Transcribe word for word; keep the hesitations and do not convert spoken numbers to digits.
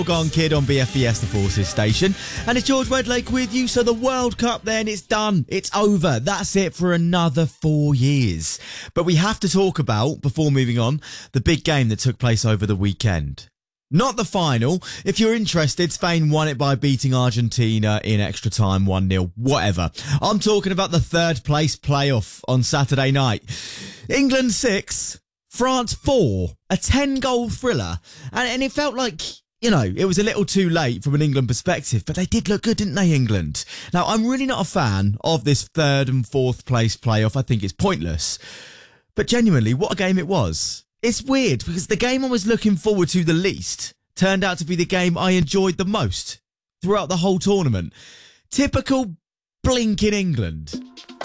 Gone Kid on B F B S, the Forces station, and it's George Wedlake with you. So the World Cup, then, it's done, it's over, that's it for another four years. But we have to talk about, before moving on, the big game that took place over the weekend. Not the final. If you're interested, Spain won it by beating Argentina in extra time, one nil, whatever. I'm talking about the third place playoff on Saturday night. England six, France four, a ten goal thriller, and, and it felt like, you know, it was a little too late from an England perspective, but they did look good, didn't they, England? Now, I'm really not a fan of this third and fourth place playoff. I think it's pointless. But genuinely, what a game it was. It's weird because the game I was looking forward to the least turned out to be the game I enjoyed the most throughout the whole tournament. Typical blinking England.